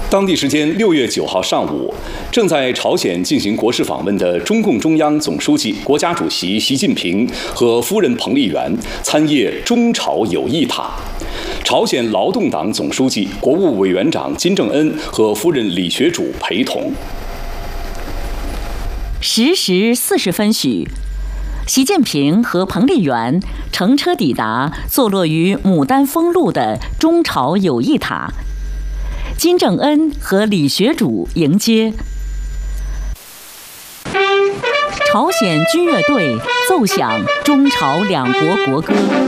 当地时间6月9号上午，正在朝鲜进行国事访问的中共中央总书记、国家主席习近平和夫人彭丽媛参谒中朝友谊塔。朝鲜劳动党总书记、国务委员长金正恩和夫人李学主陪同。 10时40分许，习近平和彭丽媛乘车抵达坐落于牡丹峰路的中朝友谊塔。金正恩和李学主迎接。朝鲜军乐队奏响中朝两国国歌。